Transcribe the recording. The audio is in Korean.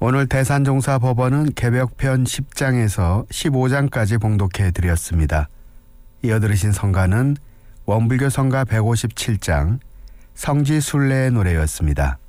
오늘 대산종사법원은 개벽편 10장에서 15장까지 봉독해 드렸습니다. 이어 들으신 성가는 원불교 성가 157장 성지순례의 노래였습니다.